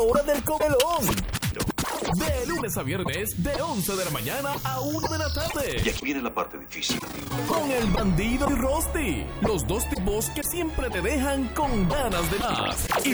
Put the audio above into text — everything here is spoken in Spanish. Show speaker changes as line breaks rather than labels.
hora del comelón. De lunes a viernes, de 11 de la mañana a 1 de la tarde.
Y aquí viene la parte difícil.
Con el bandido y Rosti, los dos tipos que siempre te dejan con ganas de más. Y